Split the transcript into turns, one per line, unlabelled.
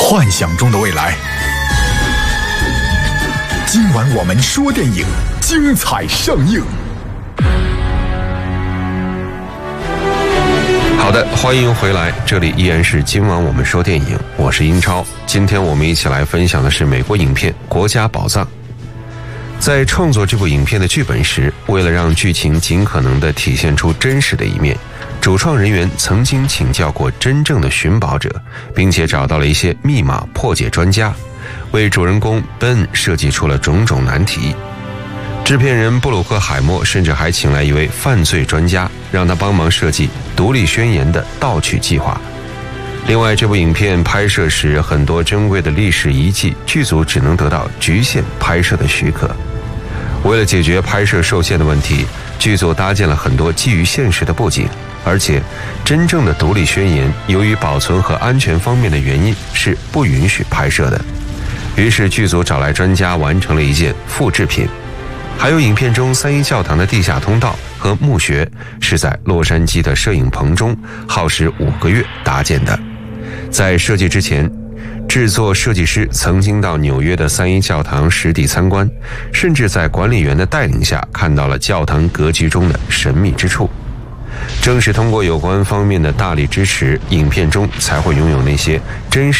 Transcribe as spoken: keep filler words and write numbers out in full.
幻想中的未来。今晚我们说电影，精彩上映。
好的，欢迎回来，这里依然是今晚我们说电影，我是英超。今天我们一起来分享的是美国影片《国家宝藏》。在创作这部影片的剧本时，为了让剧情尽可能地体现出真实的一面，主创人员曾经请教过真正的寻宝者，并且找到了一些密码破解专家，为主人公 Ben 设计出了种种难题。制片人布鲁克海默甚至还请来一位犯罪专家，让他帮忙设计独立宣言的盗取计划。另外，这部影片拍摄时很多珍贵的历史遗迹，剧组只能得到局限拍摄的许可。为了解决拍摄受限的问题，剧组搭建了很多基于现实的布景，而且真正的独立宣言由于保存和安全方面的原因是不允许拍摄的。于是剧组找来专家完成了一件复制品。还有影片中三一教堂的地下通道和墓穴是在洛杉矶的摄影棚中耗时五个月搭建的。在设计之前，制作设计师曾经到纽约的三一教堂实地参观，甚至在管理员的带领下看到了教堂格局中的神秘之处。正是通过有关方面的大力支持，影片中才会拥有那些真实